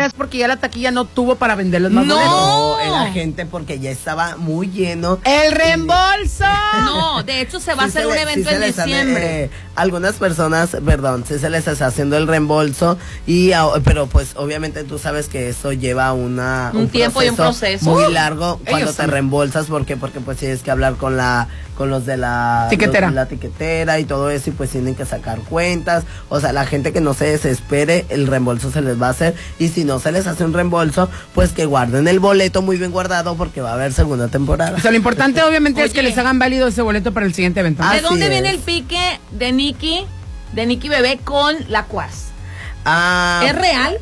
creas porque ya la taquilla no tuvo para vender los más boletos. No, la gente porque ya estaba muy lleno. ¡El reembolso! No, de hecho se va a hacer un evento en diciembre. Algunas personas, perdón, sí se les está haciendo el reembolso, pero pues obviamente tú sabes que eso lleva un tiempo y un proceso muy largo cuando te reembolsas. ¿Por qué? Porque pues tienes que hablar con los de la tiquetera y todo eso, y pues tienen que sacar cuentas. O sea, la gente que no se desespere, el reembolso se les va a hacer, y si no se les hace un reembolso, pues que guarden el boleto muy bien guardado porque va a haber segunda temporada. O sea, lo importante obviamente es que les hagan válido ese boleto para el siguiente evento. ¿De dónde viene el pique de Nikki Bebé con la Cuas? ¿Es real?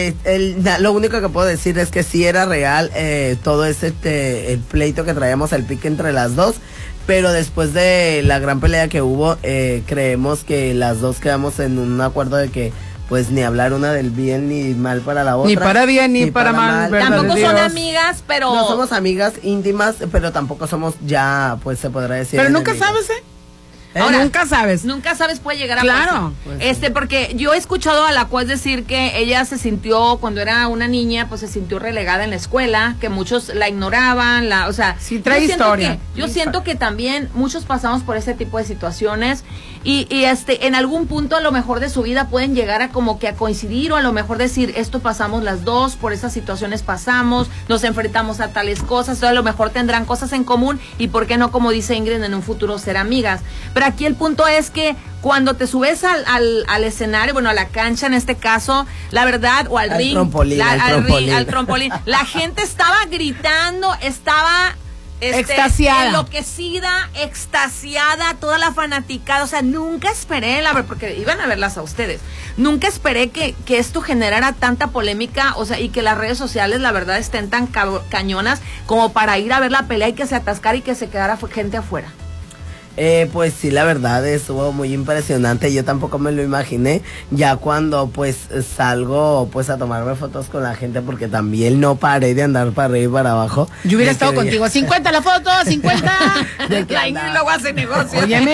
Lo único que puedo decir es que sí era real, todo ese el pleito que traíamos, el pique entre las dos, pero después de la gran pelea que hubo, creemos que las dos quedamos en un acuerdo de que pues ni hablar una del bien ni mal para la otra. Ni para bien ni para mal. Tampoco son amigas, pero... No somos amigas íntimas, pero tampoco somos ya, pues se podrá decir. Pero nunca sabes, Ahora, nunca sabes. Nunca sabes, puede llegar a pasar. Pues sí. Porque yo he escuchado a la Cuas decir que ella se sintió, cuando era una niña, pues se sintió relegada en la escuela, que muchos la ignoraban, o sea... Sí, trae historia. Yo siento que también muchos pasamos por ese tipo de situaciones y en algún punto a lo mejor de su vida pueden llegar a como que a coincidir, o a lo mejor decir, esto pasamos las dos, por esas situaciones pasamos, nos enfrentamos a tales cosas, entonces a lo mejor tendrán cosas en común, y por qué no, como dice Ingrid, en un futuro ser amigas. Pero aquí el punto es que cuando te subes al escenario, bueno, a la cancha en este caso, la verdad, o al ring, al trampolín, la gente estaba gritando, estaba extasiada, enloquecida, extasiada, toda la fanaticada. O sea, nunca esperé, porque iban a verlas a ustedes, nunca esperé que esto generara tanta polémica, o sea, y que las redes sociales, la verdad, estén tan cañonas como para ir a ver la pelea y que se atascara y que se quedara gente afuera. Pues sí, la verdad estuvo muy impresionante. Yo tampoco me lo imaginé. Ya cuando pues salgo pues a tomarme fotos con la gente, porque también no paré de andar para arriba y para abajo. Yo hubiera estado contigo. 50 la foto, 50. La Ingrid luego hace negocio. Óyeme.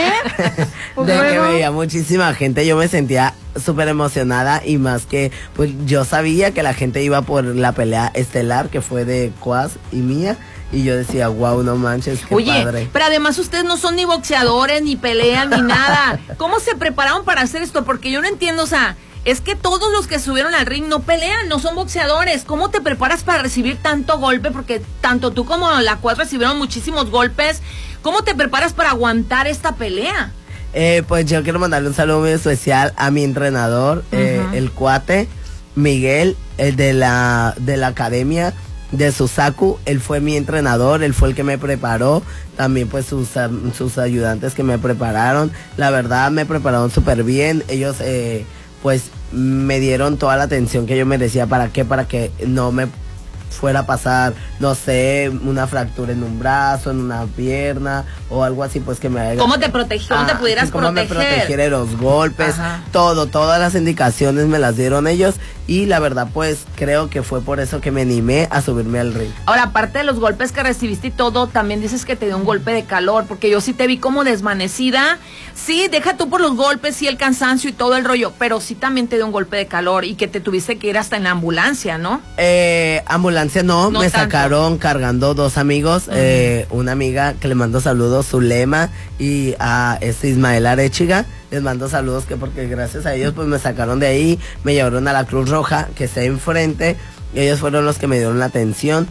De que veía muchísima gente, yo me sentía súper emocionada, y más que pues yo sabía que la gente iba por la pelea estelar que fue de Cuas y mía. Y yo decía, wow, no manches, qué padre. Pero además ustedes no son ni boxeadores, ni pelean, ni nada. ¿Cómo se prepararon para hacer esto? Porque yo no entiendo, o sea, es que todos los que subieron al ring no pelean, no son boxeadores. ¿Cómo te preparas para recibir tanto golpe? Porque tanto tú como la Cuas recibieron muchísimos golpes. ¿Cómo te preparas para aguantar esta pelea? Pues yo quiero mandarle un saludo muy especial a mi entrenador, el cuate, Miguel, de la academia de Susaku. Él fue mi entrenador, él fue el que me preparó, también pues sus ayudantes que me prepararon. La verdad me prepararon súper bien. Ellos pues me dieron toda la atención que yo merecía. ¿Para qué? Para que no me fuera a pasar, no sé, una fractura en un brazo, en una pierna o algo así, pues que me haga... ¿Cómo te protegió? ¿Cómo te pudieras cómo proteger? me protegiera los golpes, todas las indicaciones me las dieron ellos, y la verdad pues creo que fue por eso que me animé a subirme al ring. Ahora, aparte de los golpes que recibiste y todo, también dices que te dio un golpe de calor, porque yo sí te vi como desvanecida. Sí, deja tú por los golpes y el cansancio y todo el rollo, pero sí también te dio un golpe de calor y que te tuviste que ir hasta en la ambulancia, ¿no? Ambulancia no me tanto. Sacaron cargando dos amigos, una amiga que le mando saludos, Zulema, y a Ismael Arechiga, les mando saludos, que porque gracias a ellos pues me sacaron de ahí, me llevaron a la Cruz Roja que está enfrente, ellos fueron los que me dieron la atención.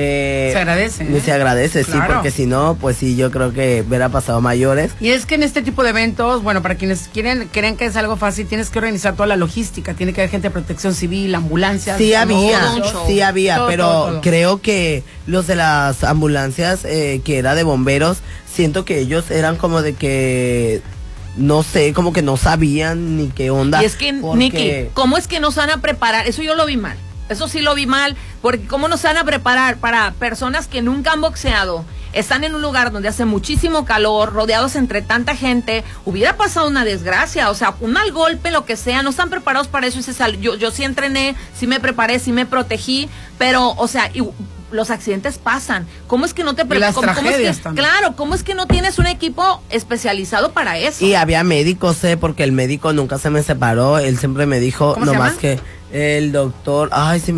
Se agradece. Se agradece, claro. Sí, porque si no, pues sí, yo creo que hubiera pasado mayores. Y es que en este tipo de eventos, bueno, para quienes creen que es algo fácil, tienes que organizar toda la logística, tiene que haber gente de protección civil, ambulancias. Sí había, pero todo. Creo que los de las ambulancias, que era de bomberos, siento que ellos eran como de que... no sé, como que no sabían ni qué onda. Y es que, Nikki, ¿cómo es que nos van a preparar? Eso yo lo vi mal. Eso sí lo vi mal, porque ¿cómo nos van a preparar para personas que nunca han boxeado? Están en un lugar donde hace muchísimo calor, rodeados entre tanta gente. Hubiera pasado una desgracia, o sea, un mal golpe, lo que sea. No están preparados para eso. Yo sí entrené, sí me preparé, sí me protegí, pero, o sea... los accidentes pasan. ¿Cómo es que no te preparas? Claro, ¿cómo es que no tienes un equipo especializado para eso? Y había médicos, porque el médico nunca se me separó. Él siempre me dijo, nomás que el doctor, ay, sí